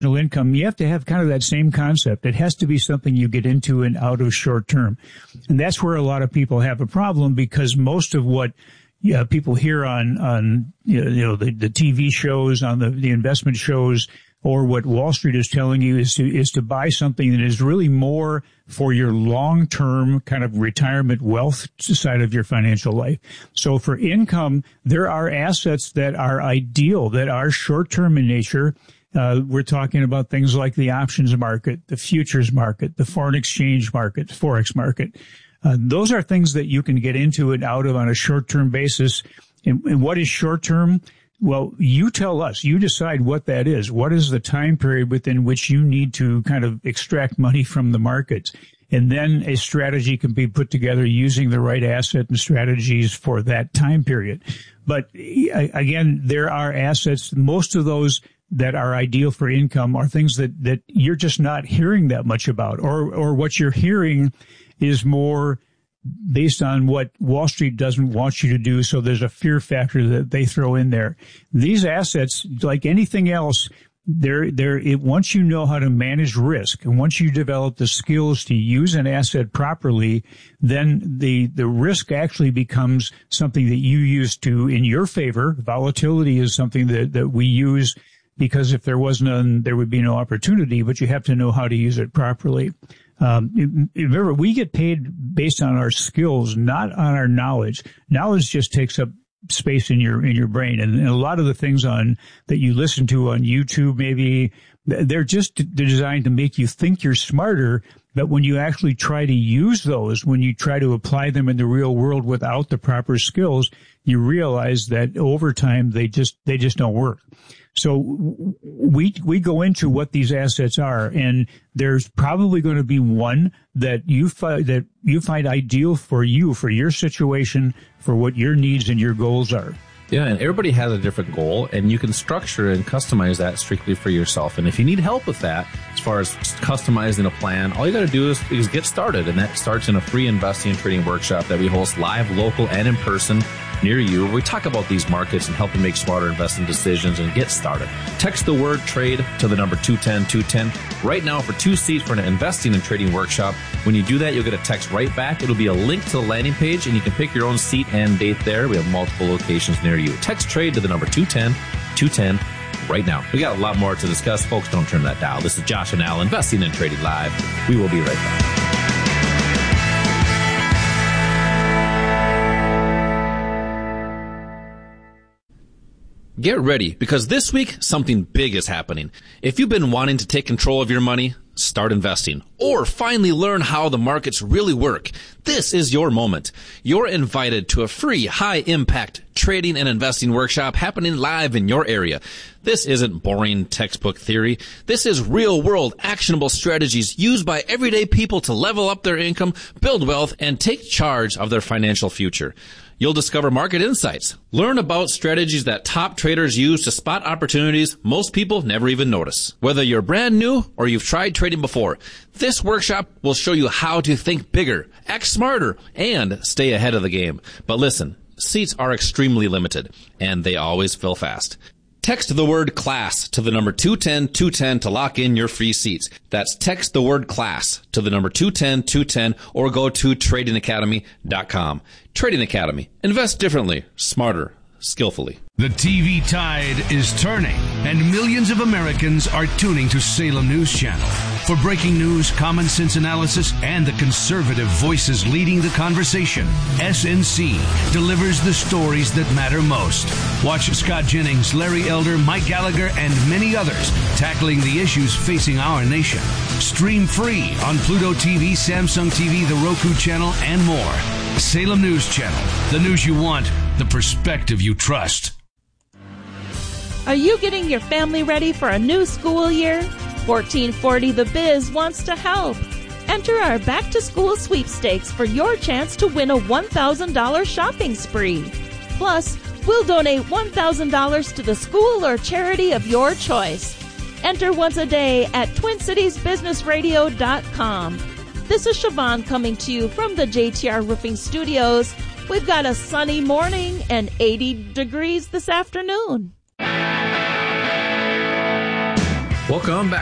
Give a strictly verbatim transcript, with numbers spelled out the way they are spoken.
income, you have to have kind of that same concept. It has to be something you get into and out of short term. And that's where a lot of people have a problem, because most of what yeah, people hear on, on, you know, the, the T V shows, on the, the investment shows, or what Wall Street is telling you is to, is to buy something that is really more for your long-term kind of retirement wealth side of your financial life. So for income, there are assets that are ideal, that are short-term in nature. Uh, we're talking about things like the options market, the futures market, the foreign exchange market, forex market. Uh, those are things that you can get into and out of on a short-term basis. And, and what is short-term? Well, you tell us. You decide what that is. What is the time period within which you need to kind of extract money from the markets? And then a strategy can be put together using the right asset and strategies for that time period. But again, there are assets, most of those that are ideal for income are things that, that you're just not hearing that much about, or, or what you're hearing is more based on what Wall Street doesn't want you to do. So there's a fear factor that they throw in there. These assets, like anything else, they're, they're, it, once you know how to manage risk, and once you develop the skills to use an asset properly, then the, the risk actually becomes something that you use to, in your favor. Volatility is something that, that we use, because if there was none, there would be no opportunity, but you have to know how to use it properly. Um, remember, we get paid based on our skills, not on our knowledge. Knowledge just takes up space in your, in your brain. And, and a lot of the things on, that you listen to on YouTube, maybe, they're just designed to make you think you're smarter. But when you actually try to use those, when you try to apply them in the real world without the proper skills, you realize that over time, they just, they just don't work. So we, we go into what these assets are, and there's probably going to be one that you find, that you find ideal for you, for your situation, for what your needs and your goals are. Yeah, and everybody has a different goal, and you can structure and customize that strictly for yourself. And if you need help with that, as far as customizing a plan, all you got to do is, is get started. And that starts in a free investing and trading workshop that we host live, local, and in person near you. We talk about these markets and help you make smarter investing decisions and get started. Text the word trade to the number two ten two ten right now for two seats for an investing and trading workshop. When you do that, you'll get a text right back. It'll be a link to the landing page, and you can pick your own seat and date there. We have multiple locations near you. Text trade to the number two ten two ten right now. We got a lot more to discuss. Folks, don't turn that dial. This is Josh and Al, Investing and Trading Live. We will be right back. Get ready, because this week, something big is happening. If you've been wanting to take control of your money, start investing, or finally learn how the markets really work, this is your moment. You're invited to a free, high-impact trading and investing workshop happening live in your area. This isn't boring textbook theory. This is real-world, actionable strategies used by everyday people to level up their income, build wealth, and take charge of their financial future. You'll discover market insights, learn about strategies that top traders use to spot opportunities most people never even notice. Whether you're brand new or you've tried trading before, this workshop will show you how to think bigger, act smarter, and stay ahead of the game. But listen, seats are extremely limited, and they always fill fast. Text the word class to the number two ten two ten to lock in your free seats. That's text the word class to the number two ten two ten, or go to trading academy dot com. Trading Academy. Invest differently, smarter, skillfully. The T V tide is turning, and millions of Americans are tuning to Salem News Channel. For breaking news, common sense analysis, and the conservative voices leading the conversation, S N C delivers the stories that matter most. Watch Scott Jennings, Larry Elder, Mike Gallagher, and many others tackling the issues facing our nation. Stream free on Pluto T V, Samsung T V, the Roku channel, and more. Salem News Channel. The news you want, the perspective you trust. Are you getting your family ready for a new school year? fourteen forty The Biz wants to help. Enter our back-to-school sweepstakes for your chance to win a one thousand dollars shopping spree. Plus, we'll donate one thousand dollars to the school or charity of your choice. Enter once a day at twin cities business radio dot com. This is Siobhan coming to you from the J T R Roofing Studios. We've got a sunny morning and eighty degrees this afternoon. Welcome back